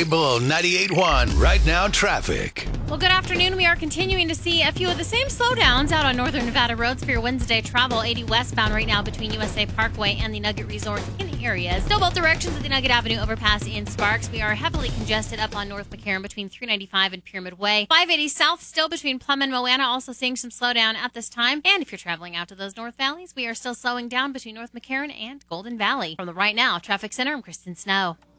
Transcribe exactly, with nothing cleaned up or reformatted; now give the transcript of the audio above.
K-Bull ninety-eight point one Right Now traffic. Well, good afternoon. We are continuing to see a few of the same slowdowns out on northern Nevada roads for your Wednesday travel. eighty westbound right now between U S A Parkway and the Nugget Resort in area. Still both directions of the Nugget Avenue overpass in Sparks. We are heavily congested up on North McCarran between three ninety-five and Pyramid Way. five eighty south still between Plum and Moana, also seeing some slowdown at this time. And if you're traveling out to those North Valleys, we are still slowing down between North McCarran and Golden Valley. From the Right Now Traffic Center, I'm Kristen Snow.